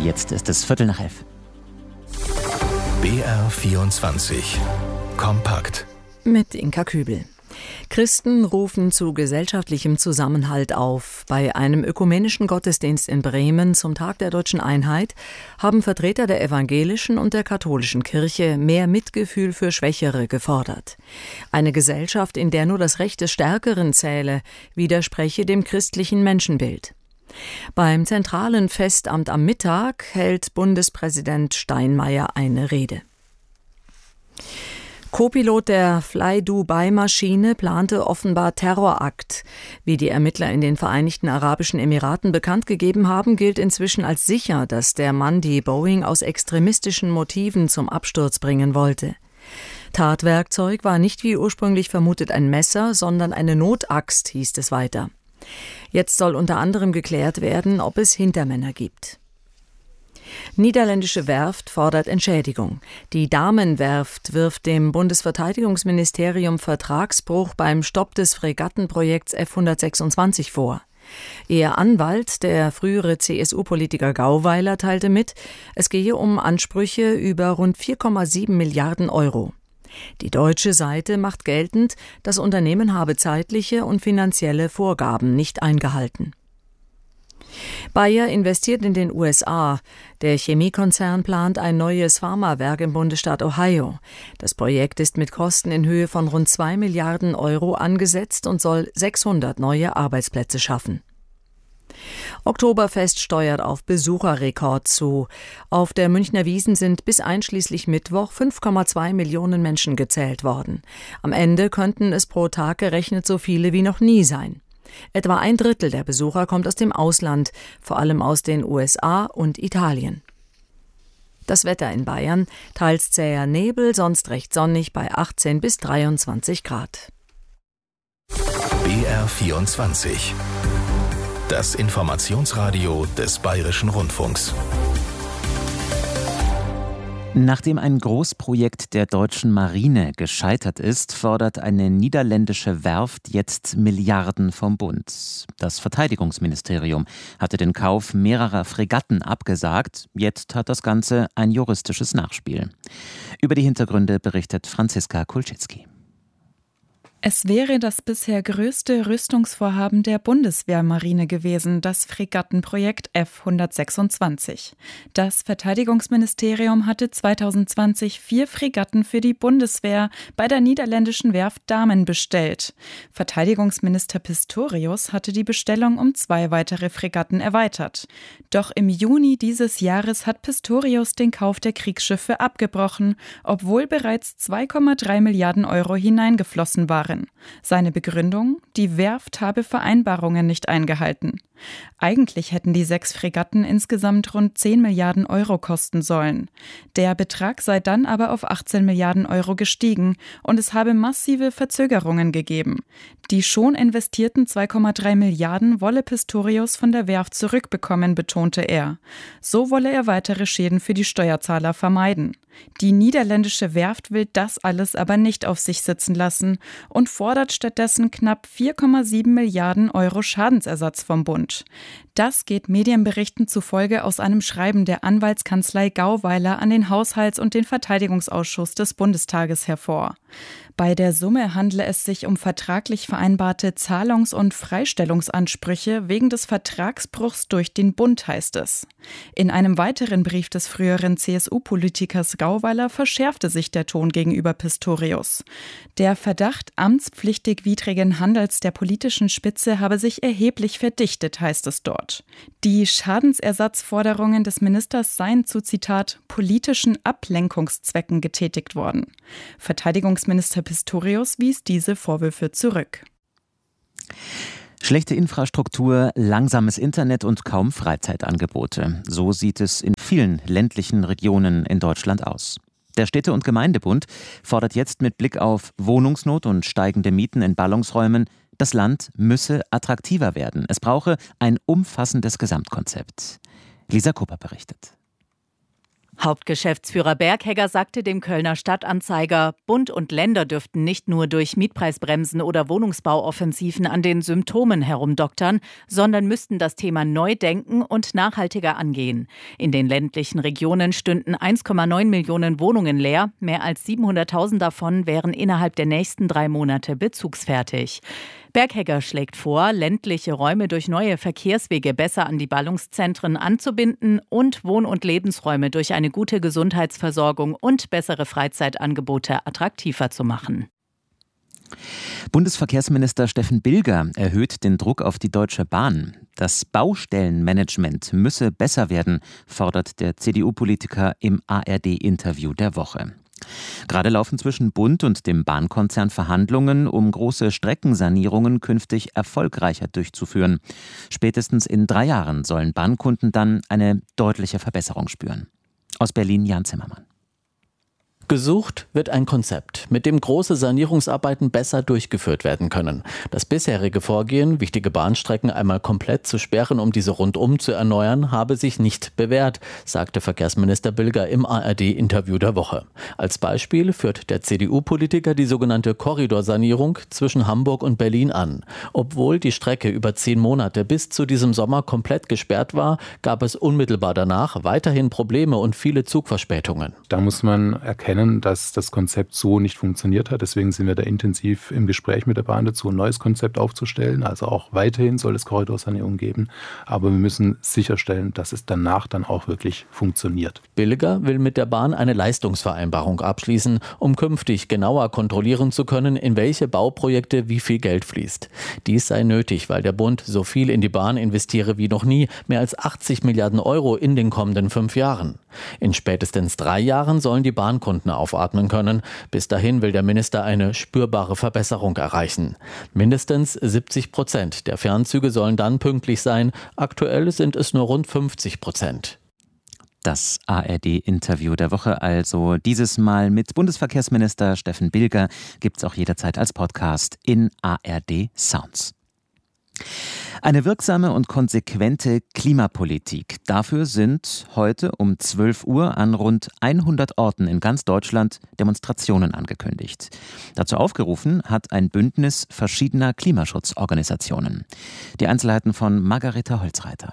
Jetzt ist es 11:45. BR24 Kompakt mit Inka Kübel. Christen rufen zu gesellschaftlichem Zusammenhalt auf. Bei einem ökumenischen Gottesdienst in Bremen zum Tag der Deutschen Einheit haben Vertreter der evangelischen und der katholischen Kirche mehr Mitgefühl für Schwächere gefordert. Eine Gesellschaft, in der nur das Recht des Stärkeren zähle, widerspreche dem christlichen Menschenbild. Beim zentralen Festamt am Mittag hält Bundespräsident Steinmeier eine Rede. Co-Pilot der Fly-Dubai-Maschine plante offenbar Terrorakt. Wie die Ermittler in den Vereinigten Arabischen Emiraten bekannt gegeben haben, gilt inzwischen als sicher, dass der Mann die Boeing aus extremistischen Motiven zum Absturz bringen wollte. Tatwerkzeug war nicht wie ursprünglich vermutet ein Messer, sondern eine Notaxt, hieß es weiter. Jetzt soll unter anderem geklärt werden, ob es Hintermänner gibt. Niederländische Werft fordert Entschädigung. Die Damenwerft wirft dem Bundesverteidigungsministerium Vertragsbruch beim Stopp des Fregattenprojekts F-126 vor. Ihr Anwalt, der frühere CSU-Politiker Gauweiler, teilte mit, es gehe um Ansprüche über rund 4,7 Milliarden Euro. Die deutsche Seite macht geltend, das Unternehmen habe zeitliche und finanzielle Vorgaben nicht eingehalten. Bayer investiert in den USA. Der Chemiekonzern plant ein neues Pharmawerk im Bundesstaat Ohio. Das Projekt ist mit Kosten in Höhe von rund 2 Milliarden Euro angesetzt und soll 600 neue Arbeitsplätze schaffen. Oktoberfest steuert auf Besucherrekord zu. Auf der Münchner Wiesn sind bis einschließlich Mittwoch 5,2 Millionen Menschen gezählt worden. Am Ende könnten es pro Tag gerechnet so viele wie noch nie sein. Etwa 1/3 der Besucher kommt aus dem Ausland, vor allem aus den USA und Italien. Das Wetter in Bayern, teils zäher Nebel, sonst recht sonnig bei 18 bis 23 Grad. BR24 Das Informationsradio des Bayerischen Rundfunks. Nachdem ein Großprojekt der deutschen Marine gescheitert ist, fordert eine niederländische Werft jetzt Milliarden vom Bund. Das Verteidigungsministerium hatte den Kauf mehrerer Fregatten abgesagt. Jetzt hat das Ganze ein juristisches Nachspiel. Über die Hintergründe berichtet Franziska Kulczycki. Es wäre das bisher größte Rüstungsvorhaben der Bundeswehrmarine gewesen, das Fregattenprojekt F-126. Das Verteidigungsministerium hatte 2020 4 Fregatten für die Bundeswehr bei der niederländischen Werft Damen bestellt. Verteidigungsminister Pistorius hatte die Bestellung um 2 weitere Fregatten erweitert. Doch im Juni dieses Jahres hat Pistorius den Kauf der Kriegsschiffe abgebrochen, obwohl bereits 2,3 Milliarden Euro hineingeflossen waren. Seine Begründung: Die Werft habe Vereinbarungen nicht eingehalten. Eigentlich hätten die 6 Fregatten insgesamt rund 10 Milliarden Euro kosten sollen. Der Betrag sei dann aber auf 18 Milliarden Euro gestiegen und es habe massive Verzögerungen gegeben. Die schon investierten 2,3 Milliarden wolle Pistorius von der Werft zurückbekommen, betonte er. So wolle er weitere Schäden für die Steuerzahler vermeiden. Die niederländische Werft will das alles aber nicht auf sich sitzen lassen und fordert stattdessen knapp 4,7 Milliarden Euro Schadensersatz vom Bund. Das geht Medienberichten zufolge aus einem Schreiben der Anwaltskanzlei Gauweiler an den Haushalts- und den Verteidigungsausschuss des Bundestages hervor. Bei der Summe handle es sich um vertraglich vereinbarte Zahlungs- und Freistellungsansprüche wegen des Vertragsbruchs durch den Bund, heißt es. In einem weiteren Brief des früheren CSU-Politikers Gauweiler verschärfte sich der Ton gegenüber Pistorius. Der Verdacht amtspflichtig widrigen Handels der politischen Spitze habe sich erheblich verdichtet, heißt es dort. Die Schadensersatzforderungen des Ministers seien zu, Zitat, politischen Ablenkungszwecken getätigt worden. Verteidigungsminister Pistorius wies diese Vorwürfe zurück. Schlechte Infrastruktur, langsames Internet und kaum Freizeitangebote. So sieht es in vielen ländlichen Regionen in Deutschland aus. Der Städte- und Gemeindebund fordert jetzt mit Blick auf Wohnungsnot und steigende Mieten in Ballungsräumen, das Land müsse attraktiver werden. Es brauche ein umfassendes Gesamtkonzept. Lisa Kupper berichtet. Hauptgeschäftsführer Berghegger sagte dem Kölner Stadtanzeiger, Bund und Länder dürften nicht nur durch Mietpreisbremsen oder Wohnungsbauoffensiven an den Symptomen herumdoktern, sondern müssten das Thema neu denken und nachhaltiger angehen. In den ländlichen Regionen stünden 1,9 Millionen Wohnungen leer, mehr als 700.000 davon wären innerhalb der nächsten 3 Monate bezugsfertig. Berghegger schlägt vor, ländliche Räume durch neue Verkehrswege besser an die Ballungszentren anzubinden und Wohn- und Lebensräume durch eine gute Gesundheitsversorgung und bessere Freizeitangebote attraktiver zu machen. Bundesverkehrsminister Steffen Bilger erhöht den Druck auf die Deutsche Bahn. Das Baustellenmanagement müsse besser werden, fordert der CDU-Politiker im ARD-Interview der Woche. Gerade laufen zwischen Bund und dem Bahnkonzern Verhandlungen, um große Streckensanierungen künftig erfolgreicher durchzuführen. Spätestens in 3 Jahren sollen Bahnkunden dann eine deutliche Verbesserung spüren. Aus Berlin Jan Zimmermann. Gesucht wird ein Konzept, mit dem große Sanierungsarbeiten besser durchgeführt werden können. Das bisherige Vorgehen, wichtige Bahnstrecken einmal komplett zu sperren, um diese rundum zu erneuern, habe sich nicht bewährt, sagte Verkehrsminister Bilger im ARD-Interview der Woche. Als Beispiel führt der CDU-Politiker die sogenannte Korridorsanierung zwischen Hamburg und Berlin an. Obwohl die Strecke über 10 Monate bis zu diesem Sommer komplett gesperrt war, gab es unmittelbar danach weiterhin Probleme und viele Zugverspätungen. Da muss man erkennen, dass das Konzept so nicht funktioniert hat. Deswegen sind wir da intensiv im Gespräch mit der Bahn dazu, ein neues Konzept aufzustellen. Also auch weiterhin soll es Korridorsanierung geben. Aber wir müssen sicherstellen, dass es danach dann auch wirklich funktioniert. Bilger will mit der Bahn eine Leistungsvereinbarung abschließen, um künftig genauer kontrollieren zu können, in welche Bauprojekte wie viel Geld fließt. Dies sei nötig, weil der Bund so viel in die Bahn investiere wie noch nie, mehr als 80 Milliarden Euro in den kommenden 5 Jahren. In spätestens 3 Jahren sollen die Bahnkunden aufatmen können. Bis dahin will der Minister eine spürbare Verbesserung erreichen. Mindestens 70% der Fernzüge sollen dann pünktlich sein. Aktuell sind es nur rund 50%. Das ARD-Interview der Woche also dieses Mal mit Bundesverkehrsminister Steffen Bilger gibt es auch jederzeit als Podcast in ARD Sounds. Eine wirksame und konsequente Klimapolitik. Dafür sind heute um 12 Uhr an rund 100 Orten in ganz Deutschland Demonstrationen angekündigt. Dazu aufgerufen hat ein Bündnis verschiedener Klimaschutzorganisationen. Die Einzelheiten von Margareta Holzreiter.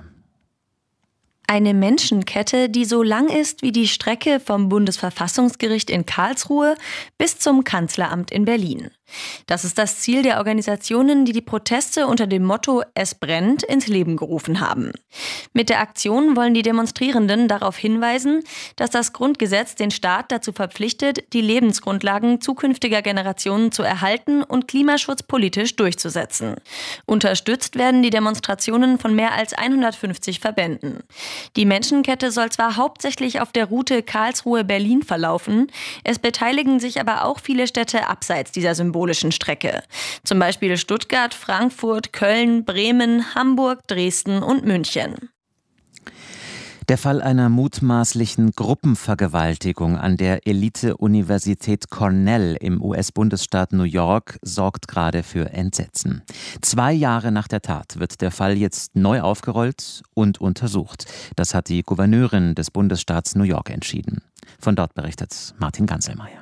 Eine Menschenkette, die so lang ist wie die Strecke vom Bundesverfassungsgericht in Karlsruhe bis zum Kanzleramt in Berlin. Das ist das Ziel der Organisationen, die die Proteste unter dem Motto »Es brennt« ins Leben gerufen haben. Mit der Aktion wollen die Demonstrierenden darauf hinweisen, dass das Grundgesetz den Staat dazu verpflichtet, die Lebensgrundlagen zukünftiger Generationen zu erhalten und Klimaschutz politisch durchzusetzen. Unterstützt werden die Demonstrationen von mehr als 150 Verbänden. Die Menschenkette soll zwar hauptsächlich auf der Route Karlsruhe-Berlin verlaufen, es beteiligen sich aber auch viele Städte abseits dieser symbolischen Strecke. Zum Beispiel Stuttgart, Frankfurt, Köln, Bremen, Hamburg, Dresden und München. Der Fall einer mutmaßlichen Gruppenvergewaltigung an der Elite-Universität Cornell im US-Bundesstaat New York sorgt gerade für Entsetzen. 2 Jahre nach der Tat wird der Fall jetzt neu aufgerollt und untersucht. Das hat die Gouverneurin des Bundesstaats New York entschieden. Von dort berichtet Martin Ganselmeier.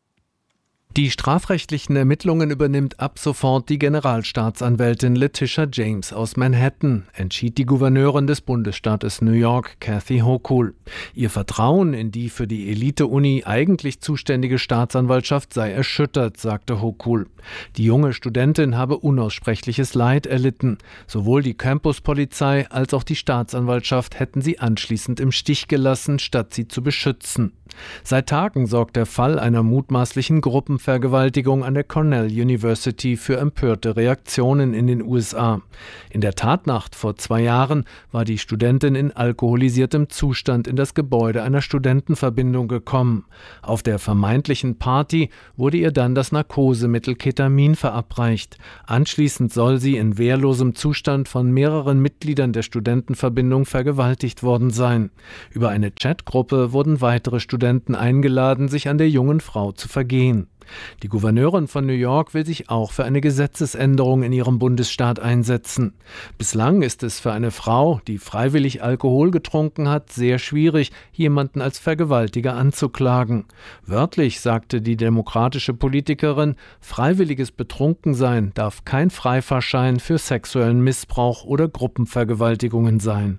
Die strafrechtlichen Ermittlungen übernimmt ab sofort die Generalstaatsanwältin Letitia James aus Manhattan, entschied die Gouverneurin des Bundesstaates New York, Kathy Hochul. Ihr Vertrauen in die für die Elite-Uni eigentlich zuständige Staatsanwaltschaft sei erschüttert, sagte Hochul. Die junge Studentin habe unaussprechliches Leid erlitten. Sowohl die Campuspolizei als auch die Staatsanwaltschaft hätten sie anschließend im Stich gelassen, statt sie zu beschützen. Seit Tagen sorgt der Fall einer mutmaßlichen Gruppenvergewaltigung an der Cornell University für empörte Reaktionen in den USA. In der Tatnacht vor 2 Jahren war die Studentin in alkoholisiertem Zustand in das Gebäude einer Studentenverbindung gekommen. Auf der vermeintlichen Party wurde ihr dann das Narkosemittel Ketamin verabreicht. Anschließend soll sie in wehrlosem Zustand von mehreren Mitgliedern der Studentenverbindung vergewaltigt worden sein. Über eine Chatgruppe wurden weitere Studenten Studenten eingeladen, sich an der jungen Frau zu vergehen. Die Gouverneurin von New York will sich auch für eine Gesetzesänderung in ihrem Bundesstaat einsetzen. Bislang ist es für eine Frau, die freiwillig Alkohol getrunken hat, sehr schwierig, jemanden als Vergewaltiger anzuklagen. Wörtlich sagte die demokratische Politikerin, freiwilliges Betrunkensein darf kein Freifahrtschein für sexuellen Missbrauch oder Gruppenvergewaltigungen sein.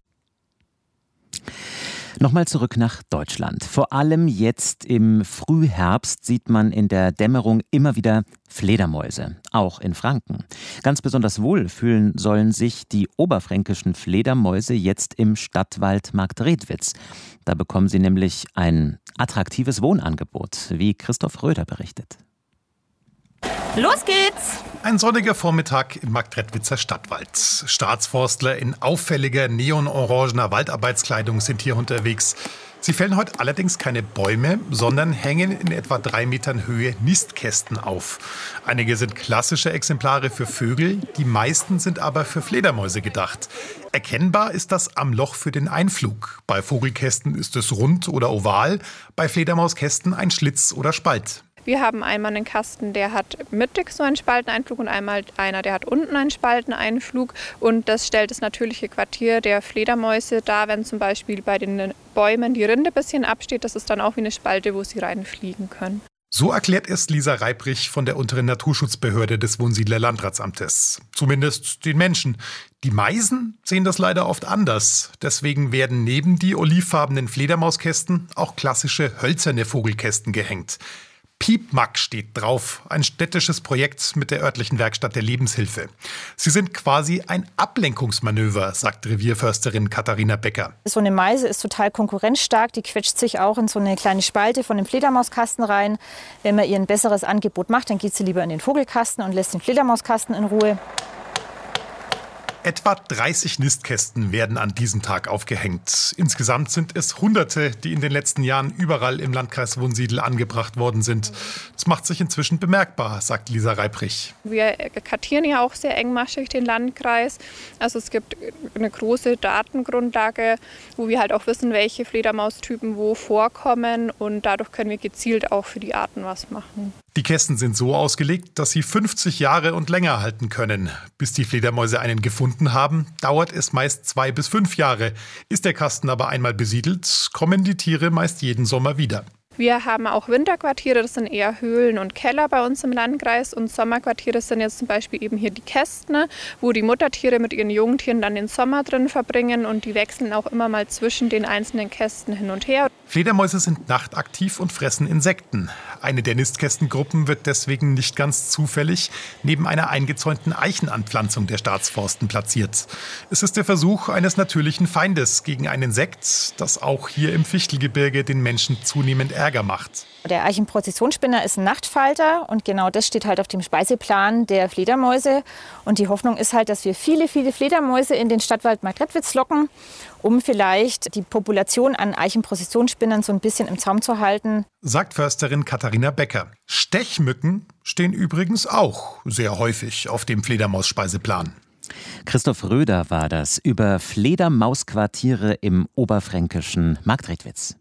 Nochmal zurück nach Deutschland. Vor allem jetzt im Frühherbst sieht man in der Dämmerung immer wieder Fledermäuse, auch in Franken. Ganz besonders wohl fühlen sollen sich die oberfränkischen Fledermäuse jetzt im Stadtwald Marktredwitz. Da bekommen sie nämlich ein attraktives Wohnangebot, wie Christoph Röder berichtet. Los geht's! Ein sonniger Vormittag im Marktredwitzer Stadtwald. Staatsforstler in auffälliger neonorangener Waldarbeitskleidung sind hier unterwegs. Sie fällen heute allerdings keine Bäume, sondern hängen in etwa 3 Metern Höhe Nistkästen auf. Einige sind klassische Exemplare für Vögel, die meisten sind aber für Fledermäuse gedacht. Erkennbar ist das am Loch für den Einflug. Bei Vogelkästen ist es rund oder oval, bei Fledermauskästen ein Schlitz oder Spalt. Wir haben einmal einen Kasten, der hat mittig so einen Spalteneinflug und einmal einer, der hat unten einen Spalteneinflug. Und das stellt das natürliche Quartier der Fledermäuse dar, wenn zum Beispiel bei den Bäumen die Rinde ein bisschen absteht. Das ist dann auch wie eine Spalte, wo sie reinfliegen können. So erklärt es Lisa Reibrich von der unteren Naturschutzbehörde des Wohnsiedler Landratsamtes. Zumindest den Menschen. Die Meisen sehen das leider oft anders. Deswegen werden neben die olivfarbenen Fledermauskästen auch klassische hölzerne Vogelkästen gehängt. Piepmack steht drauf, ein städtisches Projekt mit der örtlichen Werkstatt der Lebenshilfe. Sie sind quasi ein Ablenkungsmanöver, sagt Revierförsterin Katharina Becker. So eine Meise ist total konkurrenzstark, die quetscht sich auch in so eine kleine Spalte von dem Fledermauskasten rein. Wenn man ihr ein besseres Angebot macht, dann geht sie lieber in den Vogelkasten und lässt den Fledermauskasten in Ruhe. Etwa 30 Nistkästen werden an diesem Tag aufgehängt. Insgesamt sind es Hunderte, die in den letzten Jahren überall im Landkreis Wunsiedel angebracht worden sind. Das macht sich inzwischen bemerkbar, sagt Lisa Reibrich. Wir kartieren ja auch sehr engmaschig den Landkreis. Also es gibt eine große Datengrundlage, wo wir halt auch wissen, welche Fledermaustypen wo vorkommen. Und dadurch können wir gezielt auch für die Arten was machen. Die Kästen sind so ausgelegt, dass sie 50 Jahre und länger halten können. Bis die Fledermäuse einen gefunden haben, dauert es meist 2 bis 5 Jahre. Ist der Kasten aber einmal besiedelt, kommen die Tiere meist jeden Sommer wieder. Wir haben auch Winterquartiere, das sind eher Höhlen und Keller bei uns im Landkreis. Und Sommerquartiere sind jetzt zum Beispiel eben hier die Kästen, wo die Muttertiere mit ihren Jungtieren dann den Sommer drin verbringen. Und die wechseln auch immer mal zwischen den einzelnen Kästen hin und her. Fledermäuse sind nachtaktiv und fressen Insekten. Eine der Nistkästengruppen wird deswegen nicht ganz zufällig neben einer eingezäunten Eichenanpflanzung der Staatsforsten platziert. Es ist der Versuch eines natürlichen Feindes gegen ein Insekt, das auch hier im Fichtelgebirge den Menschen zunehmend Ärger macht. Der Eichenprozessionsspinner ist ein Nachtfalter und genau das steht halt auf dem Speiseplan der Fledermäuse. Und die Hoffnung ist halt, dass wir viele, viele Fledermäuse in den Stadtwald Marktredwitz locken, um vielleicht die Population an Eichenprozessionsspinnern so ein bisschen im Zaum zu halten. Sagt Försterin Katharina Becker. Stechmücken stehen übrigens auch sehr häufig auf dem Fledermausspeiseplan. Christoph Röder war das über Fledermausquartiere im oberfränkischen Marktredwitz.